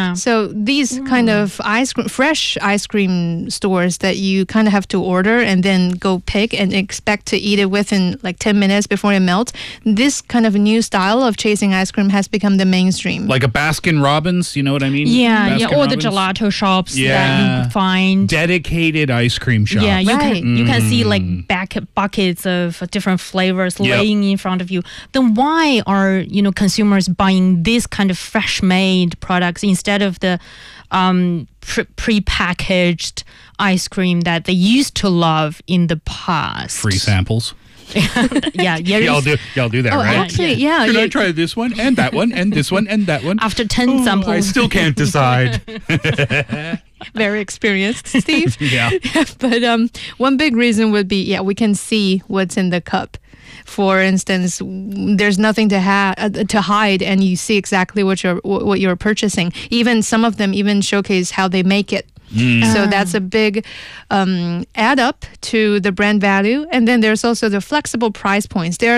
Yeah. So these kind of fresh ice cream stores that you kind of have to order and then go pick and expect to eat it within like 10 minutes before it melts, this kind of new style of chasing ice cream has become the mainstream. Like a Baskin Robbins, you know what I mean? Yeah, Baskin or the Robbins? gelato shops that Yeah. you find. Dedicated ice cream shop. Yeah, you Right. can see like buckets of different flavors laying in front of you. Then why are consumers buying this kind of fresh-made products instead of the pre-packaged ice cream that they used to love in the past? Free samples. Yeah, Y'all do that, right? Actually, yeah. Should I try this one and that one and this one and that one? After 10 samples. I still can't decide. Very experienced, Steve. Yeah. But one big reason would be, we can see what's in the cup. For instance, there's nothing to hide, and you see exactly what you're purchasing. Even some of them even showcase how they make it. So that's a big add up to the brand value. And then there's also the flexible price points. There